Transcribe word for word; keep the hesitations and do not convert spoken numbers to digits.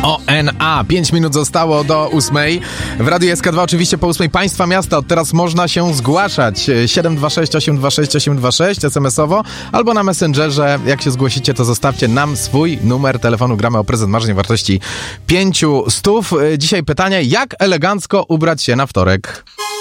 O N A. Pięć minut zostało do ósmej. W Radiu S K dwa oczywiście po ósmej Państwa Miasta. Od teraz można się zgłaszać. siedem dwa sześć osiem dwa sześć osiem dwa sześć es em es owo albo na Messengerze. Jak się zgłosicie, to zostawcie nam swój numer telefonu. Gramy o prezent marzeń wartości pięciu stów. Dzisiaj pytanie, jak elegancko ubrać się na wtorek?